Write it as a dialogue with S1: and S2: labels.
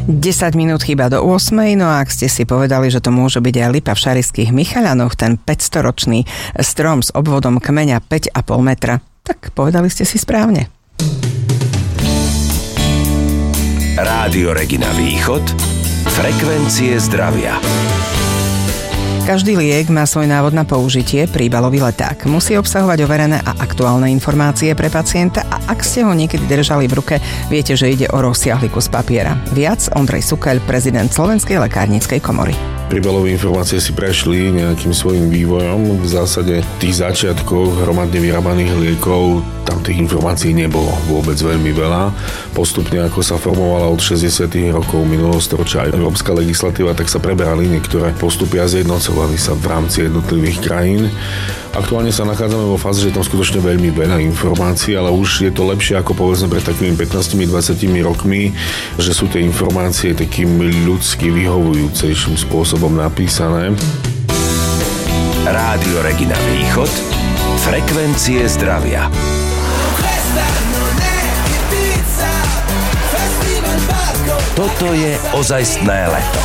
S1: 10 minút chýba do 8, no a ak ste si povedali, že to môže byť aj lipa v šarišských Michaľanoch, ten 500-ročný strom s obvodom kmeňa 5,5 metra, tak povedali ste si správne.
S2: Rádio Regina Východ, frekvencie zdravia.
S1: Každý liek má svoj návod na použitie, príbalový leták. Musí obsahovať overené a aktuálne informácie pre pacienta a ak ste ho niekedy držali v ruke, viete, že ide o rozsiahly kus papiera. Viac Ondrej Sukeľ, prezident Slovenskej lekárnickej komory.
S3: Príbalové informácie si prešli nejakým svojím vývojom. V zásade v tých začiatkoch hromadne vyrábaných liekov tam tých informácií nebolo vôbec veľmi veľa. Postupne, ako sa formovala od 60. rokov minulého storočia aj európska legislatíva, tak sa preberali niektoré postupy a zjednocovali sa v rámci jednotlivých krajín. Aktuálne sa nachádzame vo fáze, že je tam skutočne veľmi veľa informácií, ale už je to lepšie ako povedzme pred takými 15-20 rokmi, že sú tie informácie takým ľudsky vyhovujúcejším spôsobom napísané.
S2: Rádio Regina Východ, frekvencie zdravia. Toto je ozajstné leto.